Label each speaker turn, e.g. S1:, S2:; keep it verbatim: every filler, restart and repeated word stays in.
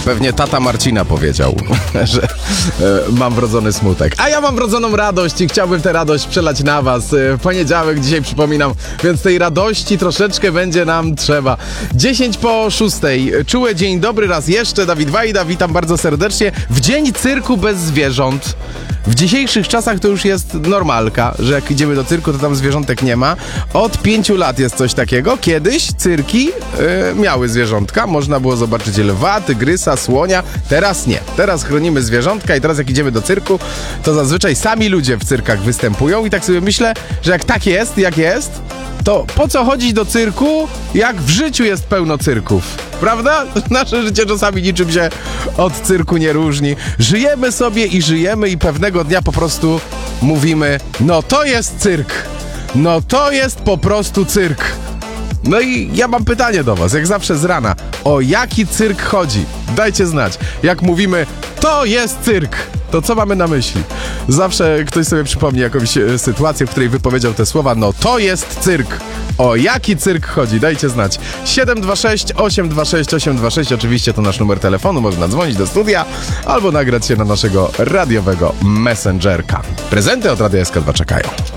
S1: Pewnie tata Marcina powiedział, że e, mam wrodzony smutek. A ja mam wrodzoną radość i chciałbym tę radość przelać na was. E, poniedziałek dzisiaj przypominam, więc tej radości troszeczkę będzie nam trzeba. dziesięć po szóstej. Czuły dzień dobry raz jeszcze. Dawid Wajda, witam bardzo serdecznie. W dzień cyrku bez zwierząt. W dzisiejszych czasach to już jest normalka, że jak idziemy do cyrku, to tam zwierzątek nie ma. Od pięciu lat jest coś takiego. Kiedyś cyrki yy, miały zwierzątka. Można było zobaczyć lwa, tygrysa, słonia. Teraz nie. Teraz chronimy zwierzątka i teraz jak idziemy do cyrku, to zazwyczaj sami ludzie w cyrkach występują i tak sobie myślę, że jak tak jest, jak jest, to po co chodzić do cyrku, jak w życiu jest pełno cyrków? Prawda? Nasze życie czasami niczym się od cyrku nie różni. Żyjemy sobie i żyjemy i pewnego dnia po prostu mówimy, no to jest cyrk. No to jest po prostu cyrk. No i ja mam pytanie do was, jak zawsze z rana. O jaki cyrk chodzi? Dajcie znać. Jak mówimy, to jest cyrk, to co mamy na myśli? Zawsze ktoś sobie przypomni jakąś e, sytuację, w której wypowiedział te słowa, no to jest cyrk. O jaki cyrk chodzi? Dajcie znać. siedem dwa sześć, osiem dwa sześć, osiem dwa sześć, oczywiście to nasz numer telefonu, można dzwonić do studia albo nagrać się na naszego radiowego messengerka. Prezenty od Radia S K dwa czekają.